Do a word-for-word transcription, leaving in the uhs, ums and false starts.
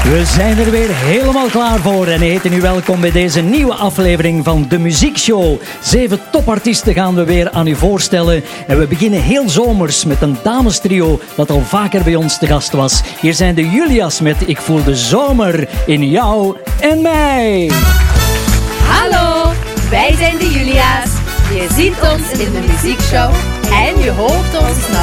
We zijn er weer helemaal klaar voor en heten u welkom bij deze nieuwe aflevering van De Muziekshow. Zeven topartiesten gaan we weer aan u voorstellen. En we beginnen heel zomers met een damestrio dat al vaker bij ons te gast was. Hier zijn de Julia's met Ik voel de zomer in jou en mij. Hallo, wij zijn de Julia's. Je ziet ons in de muziekshow en je hoort ons